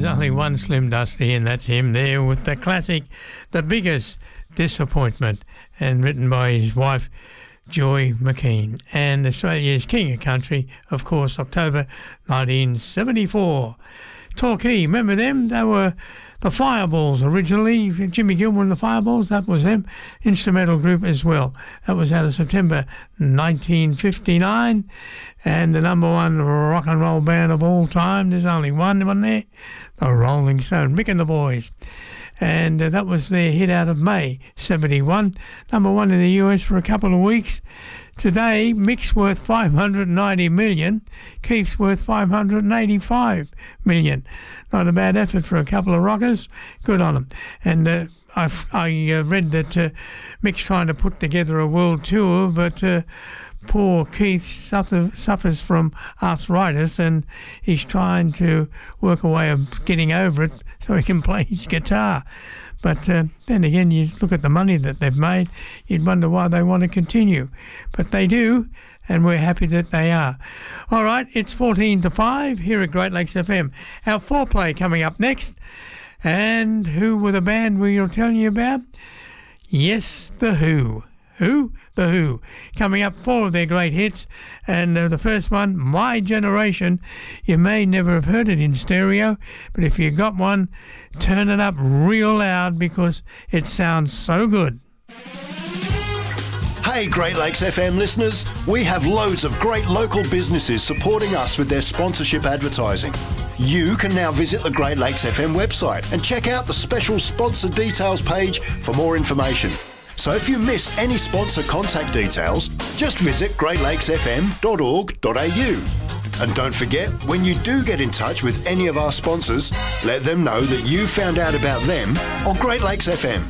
only one Slim Dusty, and that's him there with the classic, The Biggest Disappointment, and written by his wife, Joy McKean. And Australia's King of Country, of course, October 1974. Torquay, remember them? They were the Fireballs originally. Jimmy Gilmore and the Fireballs, that was them. Instrumental group as well. That was out of September 1959. And the number one rock and roll band of all time, there's only one there, the Rolling Stones, Mick and the Boys. And that was their hit out of May 71. Number one in the US for a couple of weeks. Today, Mick's worth $590 million, Keith's worth $585 million. Not a bad effort for a couple of rockers. Good on them. And I read that Mick's trying to put together a world tour, but poor Keith suffers from arthritis, and he's trying to work a way of getting over it so he can play his guitar. But then again, you look at the money that they've made, you'd wonder why they want to continue. But they do, and we're happy that they are. All right, it's 14 to 5 here at Great Lakes FM. Our foreplay coming up next. And who were the band we'll tell you about? Yes, The Who. Who? The Who. Coming up, 4 of their great hits. And the first one, My Generation. You may never have heard it in stereo, but if you got one, turn it up real loud because it sounds so good. Hey Great Lakes FM listeners, we have loads of great local businesses supporting us with their sponsorship advertising. You can now visit the Great Lakes FM website and check out the special sponsor details page for more information. So if you miss any sponsor contact details, just visit greatlakesfm.org.au. And don't forget, when you do get in touch with any of our sponsors, let them know that you found out about them on Great Lakes FM.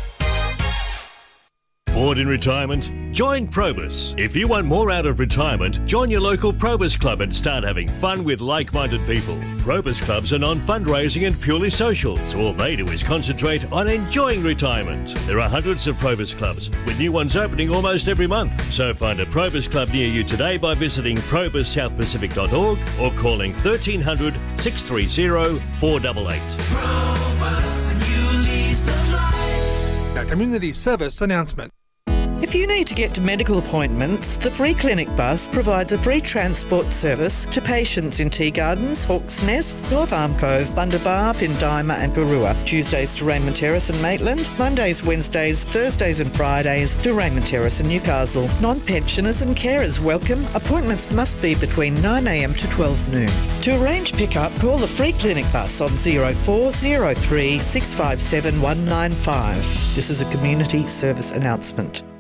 Bored in retirement? Join Probus. If you want more out of retirement, join your local Probus Club and start having fun with like-minded people. Probus Clubs are non-fundraising and purely social, so all they do is concentrate on enjoying retirement. There are hundreds of Probus Clubs, with new ones opening almost every month. So find a Probus Club near you today by visiting probussouthpacific.org or calling 1300 630 488. Probus, new lease of life. A community service announcement. If you need to get to medical appointments, the Free Clinic Bus provides a free transport service to patients in Tea Gardens, Hawke's Nest, North Arm Cove, Bundabar, Pindima and Garua. Tuesdays to Raymond Terrace and Maitland, Mondays, Wednesdays, Thursdays and Fridays to Raymond Terrace and Newcastle. Non-pensioners and carers welcome. Appointments must be between 9am to 12 noon. To arrange pick-up, call the Free Clinic Bus on 0403 657 195. This is a community service announcement.